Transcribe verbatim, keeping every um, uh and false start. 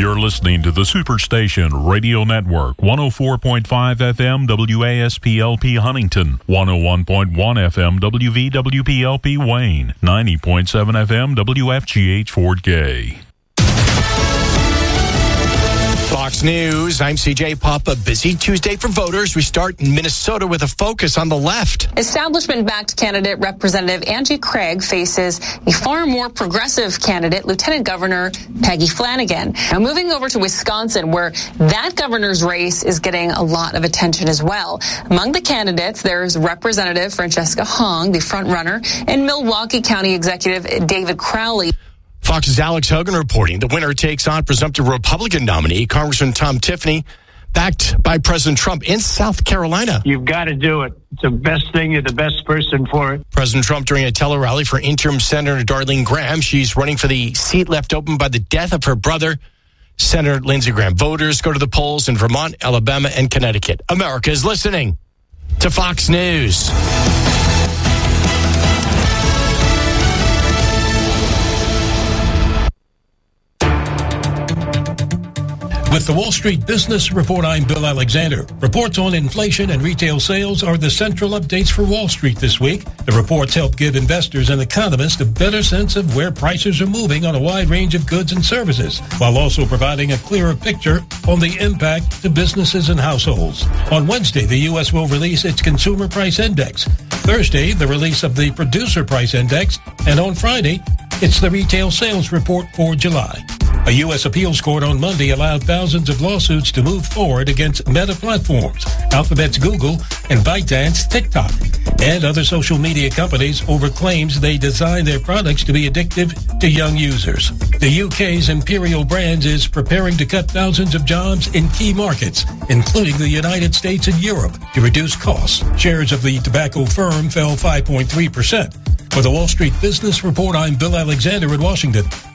You're listening to the Superstation Radio Network, one oh four point five F M W A S P L P Huntington, one oh one point one F M W V W P L P Wayne, ninety point seven F M W F G H Fort Gay. Fox News, I'm C J Papa. Busy Tuesday for voters. We start in Minnesota with a focus on the left. Establishment-backed candidate Representative Angie Craig faces a far more progressive candidate, Lieutenant Governor Peggy Flanagan. Now moving over to Wisconsin, where that governor's race is getting a lot of attention as well. Among the candidates, there's Representative Francesca Hong, the front-runner, and Milwaukee County Executive David Crowley. Fox's Alex Hogan reporting the winner takes on presumptive Republican nominee, Congressman Tom Tiffany, backed by President Trump in South Carolina. You've got to do it. It's the best thing. You're the best person for it. President Trump during a tele-rally for interim Senator Darlene Graham. She's running for the seat left open by the death of her brother, Senator Lindsey Graham. Voters go to the polls in Vermont, Alabama, and Connecticut. America is listening to Fox News. With the Wall Street Business Report, I'm Bill Alexander. Reports on inflation and retail sales are the central updates for Wall Street this week. The reports help give investors and economists a better sense of where prices are moving on a wide range of goods and services, while also providing a clearer picture on the impact to businesses and households. On Wednesday, the U S will release its Consumer Price Index. Thursday, the release of the Producer Price Index. And on Friday, it's the Retail Sales Report for July. A U S appeals court on Monday allowed thousands of lawsuits to move forward against Meta Platforms, Alphabet's Google, and ByteDance TikTok, and other social media companies over claims they designed their products to be addictive to young users. The U K's Imperial Brands is preparing to cut thousands of jobs in key markets, including the United States and Europe, to reduce costs. Shares of the tobacco firm fell five point three percent. For the Wall Street Business Report, I'm Bill Alexander in Washington.